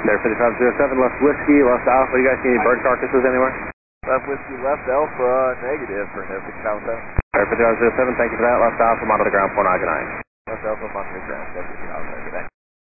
There, 5507, left whiskey, left alpha. You guys see any bird carcasses anywhere? Left whiskey, left alpha, negative for Nifty Countdown. There, 5507, thank you for that. Left alpha, monitor the ground 499. Left alpha, monitor the ground, Nifty Countdown.